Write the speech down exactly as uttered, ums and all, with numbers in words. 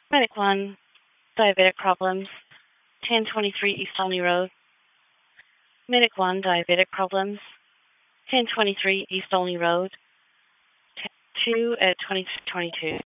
Medic one, diabetic problems, ten twenty-three East Olney Road. Medic one, diabetic problems, ten twenty-three East Olney Road. two at twenty twenty-two.